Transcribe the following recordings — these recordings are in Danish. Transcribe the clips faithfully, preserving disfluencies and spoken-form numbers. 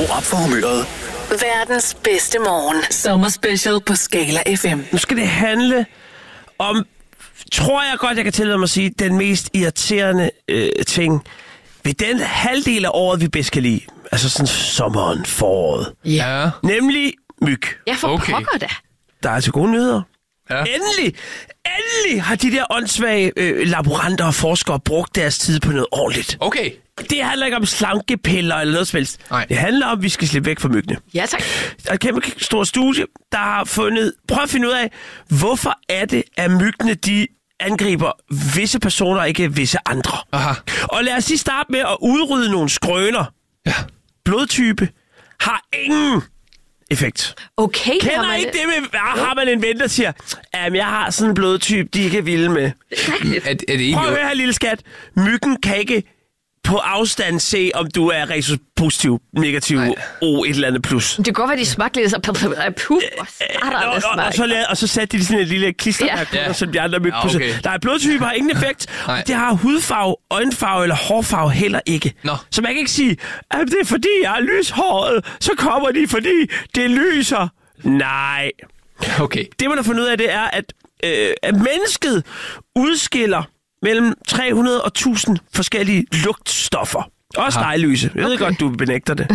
Skru op for humøret. Verdens bedste morgen. Sommerspecial på Skala F M. Nu skal det handle om, tror jeg godt, jeg kan tillade mig at sige, den mest irriterende øh, ting ved den halvdel af året, vi bedst kan lide. Altså sådan sommeren, foråret. Ja. Nemlig myg. Ja, for Okay. pokker da. Der er altså gode nyheder. Ja. Endelig, endelig har de der åndssvage øh, laboranter og forskere brugt deres tid på noget ordentligt. Okay. Det handler ikke om slankepiller eller noget som helst. Nej. Det handler om, at vi skal slippe væk fra myggene. Ja, tak. Der er et kæmpe stort studie, der har fundet... Prøv at finde ud af, hvorfor er det, at myggene de angriber visse personer, ikke visse andre. Aha. Og lad os lige starte med at udrydde nogle skrøner. Ja. Blodtype har ingen effekt. Okay, det har Kender man... ikke det med, har man en ven, der siger, at jeg har sådan en blodtype, de ikke er vilde med. Er, er det egentlig... Prøv at høre her, lille skat. Myggen kan ikke på afstand se, om du er rhesus positiv, negativ, Nej. O et eller andet plus. Det kan godt være, de smagte lidt så... Puh, hvor starter og, det og, og, så lavede, og så satte de sådan et lille klistermærke, Ja. ja. som de andre myg Ja, på. okay. Der er blodtyper, har ingen effekt. Nej. Og det har hudfarve, øjenfarve eller hårfarve heller ikke. Nå. Så man kan ikke sige, at det er fordi, jeg er lyshåret, så kommer de, fordi det lyser. Nej. Okay. Det, man har fundet ud af, det er, at, øh, at mennesket udskiller mellem tre hundrede og tusind forskellige lugtstoffer. Også Aha. dig, Lyse. Jeg ved godt, du benægter det.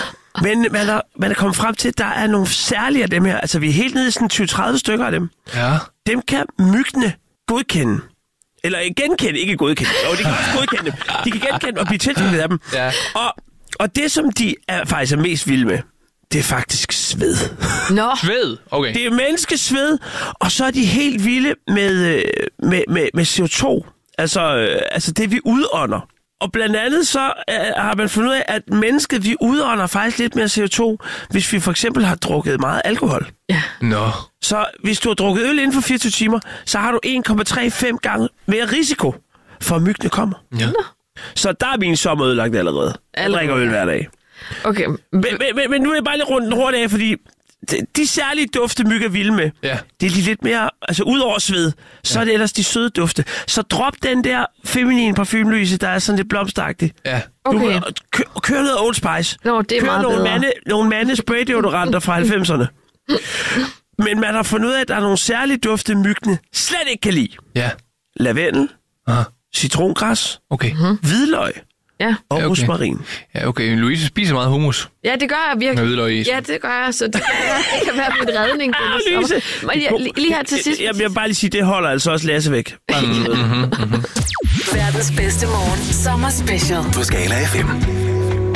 Men man er, man er kommet frem til, at der er nogle særlige af dem her. Altså, vi er helt nede i sådan tyve til tredive stykker af dem. Ja. Dem kan myggene godkende. Eller genkende, ikke godkende. Jo, de kan også godkende dem. De kan genkende og blive tiltrukket af dem. Ja. Og, og det, som de er faktisk er mest vilde med, det er faktisk sved. Nå, Sved. Okay. Det er menneskesved, og så er de helt vilde med, øh, med, med, med C O to. Altså, øh, altså det, vi udånder. Og blandt andet så øh, har man fundet ud af, at mennesket, vi udånder faktisk lidt mere C O to, hvis vi for eksempel har drukket meget alkohol. ja. Nå. Så hvis du har drukket øl inden for fireogtyve timer, så har du en komma tredive gange mere risiko for, at myggene kommer. Ja. Så der er min sommer ødelagt allerede. Jeg Allerede. drikker øl hver dag. Okay. Men, men, men, men nu er jeg bare lige rundt den hurtigt af, fordi de, de særlige dufte, myg er vilde med, Ja. det er de lidt mere, altså ud over sved, så ja. er det ellers de søde dufte. Så drop den der feminine parfumelyse, der er sådan lidt blomsteragtig. Ja. Du Okay. kø, kør noget Old Spice. Nå, det er kør meget nogle bedre. mande, nogle mande spraydeodoranter fra halvfemserne. Men man har fundet ud af, at der er nogle særlige dufte, myggene slet ikke kan lide. Ja. Lavendel, Aha. citrongræs, Okay. hvidløg Ja. og Ja, okay. rosmarin. Ja, okay. Louise spiser meget hummus. Ja, det gør jeg virkelig. Med hvidløg i. Ja, det gør jeg, så det kan være, det kan være min redning. Ah, denne Lise. sommer. Men jeg, lige- lige her til sidst. Jeg, jeg vil bare lige sige, det holder altså også Lasse væk. Bare så du ved det. Verdens bedste morgen. Sommerspecial. På Skala F M.